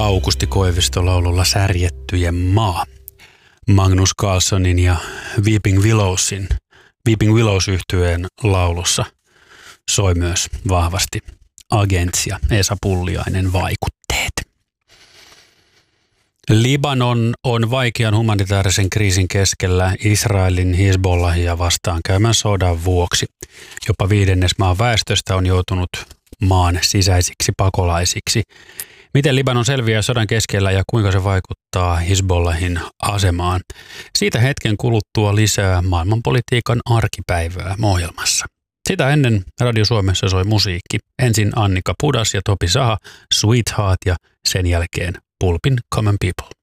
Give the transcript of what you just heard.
Aukusti Koivisto laululla Särjettyjen maa. Magnus Carlssonin ja Weeping Willows -yhtyeen laulussa soi myös vahvasti Agents ja Esa Pulliainen vaikutteet. Libanon on vaikean humanitaarisen kriisin keskellä Israelin Hizbollahia vastaan käymän sodan vuoksi. Jopa 1/5 maan väestöstä on joutunut maan sisäisiksi pakolaisiksi. Miten Libanon selviää sodan keskellä ja kuinka se vaikuttaa Hizbollahin asemaan? Siitä hetken kuluttua lisää maailmanpolitiikan arkipäivää ohjelmassa. Sitä ennen Radio Suomessa soi musiikki. Ensin Annika Pudas ja Topi Saha, Sweetheart ja sen jälkeen Pulpin Common People.